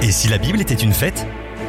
Et si la Bible était une fête ?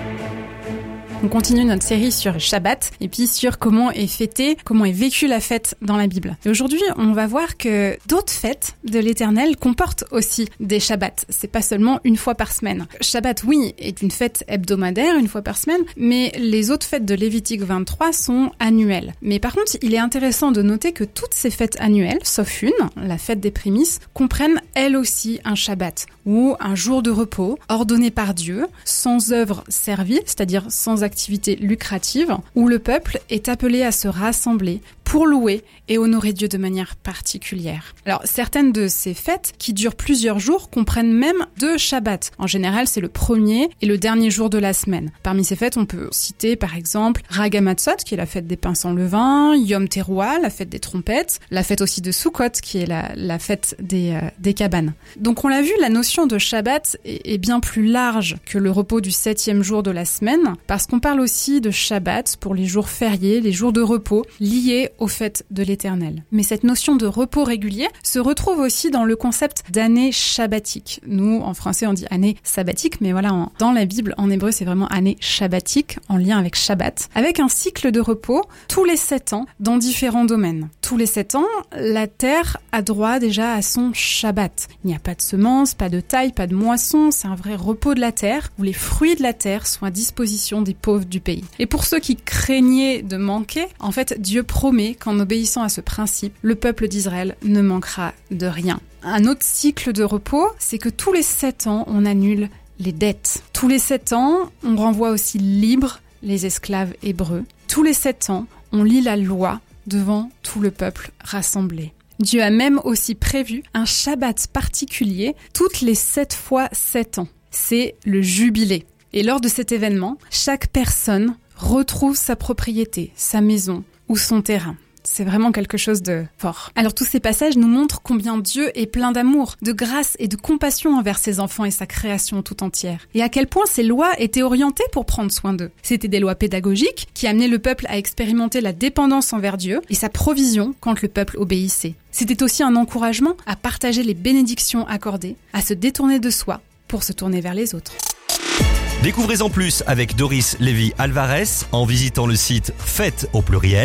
On continue notre série sur Shabbat et puis sur comment est fêtée, comment est vécue la fête dans la Bible. Et aujourd'hui, on va voir que d'autres fêtes de l'Éternel comportent aussi des Shabbats. C'est pas seulement une fois par semaine. Shabbat, oui, est une fête hebdomadaire, une fois par semaine, mais les autres fêtes de Lévitique 23 sont annuelles. Mais par contre, il est intéressant de noter que toutes ces fêtes annuelles, sauf une, la fête des prémices, comprennent elles aussi un Shabbat, ou un jour de repos ordonné par Dieu, sans œuvre servie, c'est-à-dire sans activité lucrative, où le peuple est appelé à se rassembler pour louer et honorer Dieu de manière particulière. Alors, certaines de ces fêtes, qui durent plusieurs jours, comprennent même 2 Shabbats. En général, c'est le premier et le dernier jour de la semaine. Parmi ces fêtes, on peut citer par exemple Rag HaMatzot, qui est la fête des pains sans levain, Yom Teruah, la fête des trompettes, la fête aussi de Sukkot, qui est la fête des cabanes. Donc on l'a vu, la notion de Shabbat est bien plus large que le repos du 7e jour de la semaine, parce qu'on parle aussi de Shabbat pour les jours fériés, les jours de repos liés aux fêtes de l'Éternel. Mais cette notion de repos régulier se retrouve aussi dans le concept d'année shabbatique. Nous, en français, on dit année sabbatique, mais voilà, dans la Bible, en hébreu, c'est vraiment année shabbatique, en lien avec Shabbat, avec un cycle de repos tous les 7 ans dans différents domaines. Tous les 7 ans, la terre a droit déjà à son Shabbat. Il n'y a pas de semences, pas de taille, pas de moisson, c'est un vrai repos de la terre, où les fruits de la terre sont à disposition des pauvres du pays. Et pour ceux qui craignaient de manquer, en fait, Dieu promet qu'en obéissant à ce principe, le peuple d'Israël ne manquera de rien. Un autre cycle de repos, c'est que tous les 7 ans, on annule les dettes. Tous les 7 ans, on renvoie aussi libres les esclaves hébreux. Tous les 7 ans, on lit la loi devant tout le peuple rassemblé. Dieu a même aussi prévu un Shabbat particulier toutes les 7 fois 7 ans. C'est le jubilé. Et lors de cet événement, chaque personne retrouve sa propriété, sa maison ou son terrain. C'est vraiment quelque chose de fort. Alors tous ces passages nous montrent combien Dieu est plein d'amour, de grâce et de compassion envers ses enfants et sa création tout entière. Et à quel point ces lois étaient orientées pour prendre soin d'eux. C'était des lois pédagogiques qui amenaient le peuple à expérimenter la dépendance envers Dieu et sa provision quand le peuple obéissait. C'était aussi un encouragement à partager les bénédictions accordées, à se détourner de soi pour se tourner vers les autres. Découvrez en plus avec Doris Lévy-Alvarez en visitant le site fête au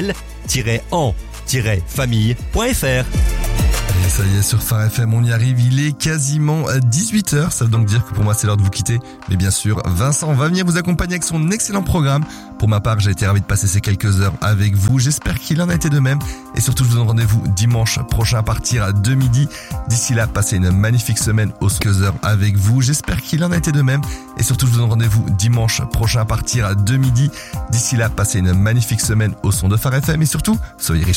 pluriel-en-famille.fr. Et ça y est, sur Phare FM, on y arrive, il est quasiment 18h, ça veut donc dire que pour moi c'est l'heure de vous quitter. Mais bien sûr, Vincent va venir vous accompagner avec son excellent programme. Pour ma part, j'ai été ravi de passer ces quelques heures avec vous, j'espère qu'il en a été de même. Et surtout, je vous donne rendez-vous dimanche prochain à partir de midi. D'ici là, passez une magnifique semaine aux quelques heures avec vous, j'espère qu'il en a été de même. Et surtout, je vous donne rendez-vous dimanche prochain à partir de midi. D'ici là, passez une magnifique semaine au son de Phare FM et surtout, soyez riches.